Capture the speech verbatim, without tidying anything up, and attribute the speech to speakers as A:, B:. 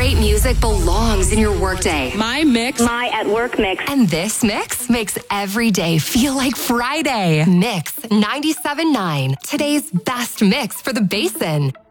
A: great music belongs in your workday.
B: My mix.
C: My at work mix.
A: And this mix makes every day feel like Friday. Mix ninety-seven point nine. Today's best mix for the Basin.